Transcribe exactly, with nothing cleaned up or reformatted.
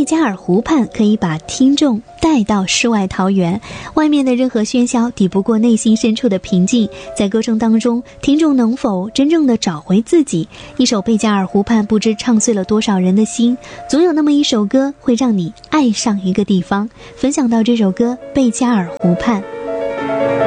加尔湖畔可以把听众带到世外桃源，外面的任何喧嚣抵不过内心深处的平静。在歌声当中，听众能否真正的找回自己？一首贝加尔湖畔不知唱碎了多少人的心，总有那么一首歌会让你爱上一个地方。分享到这首歌《贝加尔湖畔》。